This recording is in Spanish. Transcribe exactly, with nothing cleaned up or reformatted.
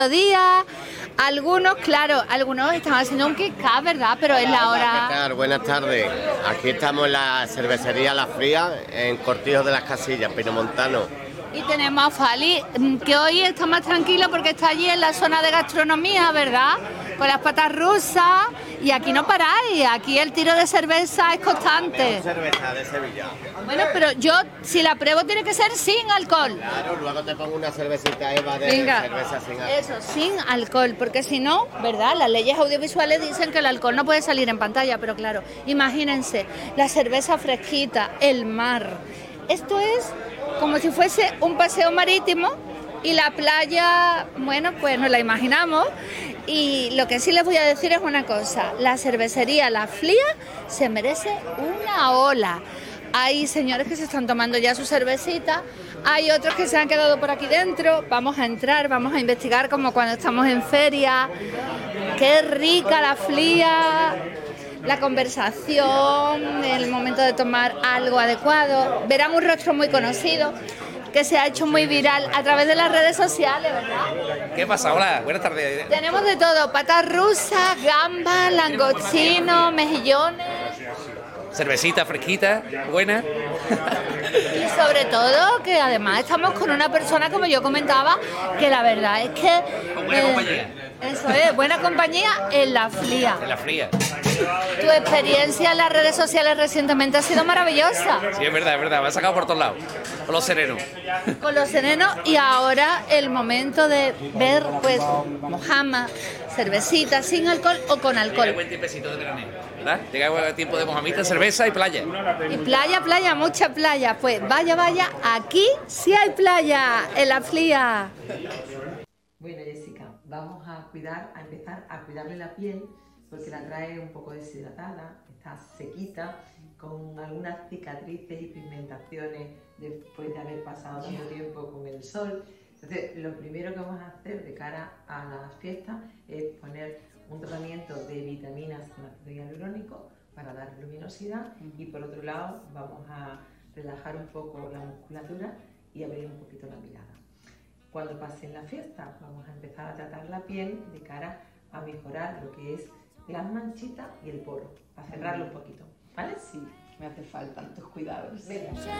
días, algunos, claro, algunos están haciendo un kick-up, ¿verdad? Pero es la hora... ¿Qué tal? Buenas tardes. Aquí estamos en la cervecería La Fría, en Cortijo de las Casillas, Pinomontano. Y tenemos a Fali, que hoy está más tranquilo porque está allí en la zona de gastronomía, ¿verdad? Con las patas rusas, y aquí no paráis, aquí el tiro de cerveza es constante. Cerveza de Sevilla. Bueno, pero yo, si la pruebo, tiene que ser sin alcohol. Claro, luego te pongo una cervecita Eva de Venga, cerveza sin alcohol. Eso, sin alcohol, porque si no, ¿verdad? Las leyes audiovisuales dicen que el alcohol no puede salir en pantalla, pero claro, imagínense, la cerveza fresquita, el mar. Esto es como si fuese un paseo marítimo y la playa, bueno, pues nos la imaginamos. Y lo que sí les voy a decir es una cosa, la cervecería La Fría se merece una ola. Hay señores que se están tomando ya su cervecita, hay otros que se han quedado por aquí dentro. Vamos a entrar, vamos a investigar como cuando estamos en feria. Qué rica La Fría, la conversación, el momento de tomar algo adecuado. Verán un rostro muy conocido que se ha hecho muy viral a través de las redes sociales, ¿verdad? ¿Qué pasa? Hola, buenas tardes. Tenemos de todo, patas rusas, gambas, langostinos, mejillones. Cervecita fresquita, buena. Y sobre todo que además estamos con una persona, como yo comentaba, que la verdad es que... Con buena eh, compañía. Eso es, buena compañía en La Fría. En La Fría. Tu experiencia en las redes sociales recientemente ha sido maravillosa. Sí, es verdad, es verdad, me ha sacado por todos lados. Con los serenos. Con los serenos, y ahora el momento de ver, pues, mojama, cervecita, sin alcohol o con alcohol. Llega buen tiempecito de veraneo, ¿verdad? Llega el tiempo de mojamita, cerveza y playa. Y playa, playa, mucha playa. Pues vaya, vaya, aquí sí hay playa, en La Fría. Bueno, Jessica, vamos a cuidar, a empezar a cuidarle la piel porque la trae un poco deshidratada, está sequita, con algunas cicatrices y pigmentaciones después de haber pasado tanto tiempo con el sol. Entonces, lo primero que vamos a hacer de cara a las fiestas es poner un tratamiento de vitaminas con ácido hialurónico para dar luminosidad, y por otro lado vamos a relajar un poco la musculatura y abrir un poquito la mirada. Cuando pasen las fiestas vamos a empezar a tratar la piel de cara a mejorar lo que es las manchitas y el poro, para cerrarlo un poquito, ¿vale? Sí, me hace falta estos cuidados. Venga.